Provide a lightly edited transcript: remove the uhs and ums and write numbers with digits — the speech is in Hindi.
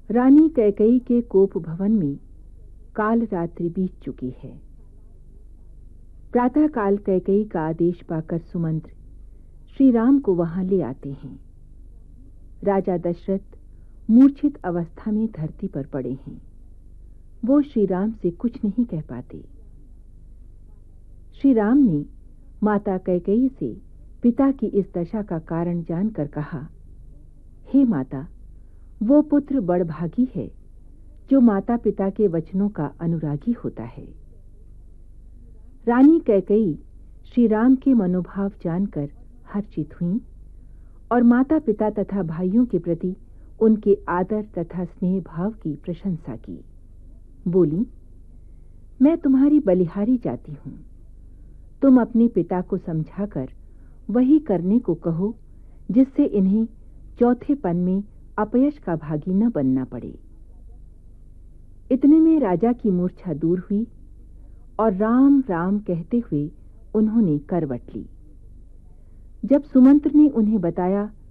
रानी कैकेयी के कोप भवन में काल रात्रि बीत चुकी है। प्रातः काल कैकेयी का आदेश पाकर सुमंत्र श्री राम को वहां ले आते हैं। राजा दशरथ मूर्छित अवस्था में धरती पर पड़े हैं। वो श्री राम से कुछ नहीं कह पाते। श्री राम ने माता कैकेयी से पिता की इस दशा का कारण जानकर कहा, हे माता, वो पुत्र बड़भागी है जो माता पिता के वचनों का अनुरागी होता है। रानी कैकेयी श्री राम के मनोभाव जानकर हर्षित हुईं और माता पिता तथा भाइयों के प्रति उनके आदर तथा स्नेह भाव की प्रशंसा की। बोली, मैं तुम्हारी बलिहारी जाती हूं। तुम अपने पिता को समझाकर वही करने को कहो जिससे इन्हें चौथेपन में अपयश का भागी न बनना पड़े। इतने में राजा की मूर्छा दूर हुई और राम राम कहते हुए उन्होंने करवट ली। जब सुमंत्र ने उन्हें बताया